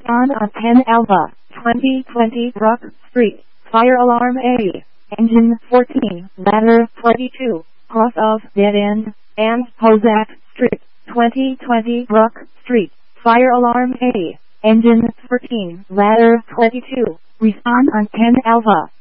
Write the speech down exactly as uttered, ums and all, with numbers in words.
Respond on ten Alpha, twenty twenty Brook Street, Fire Alarm A, Engine fourteen, Ladder twenty-two, cross of Dead End, and Hozak Street, twenty twenty Brook Street, Fire Alarm A, Engine thirteen, Ladder twenty-two. Respond on ten Alpha.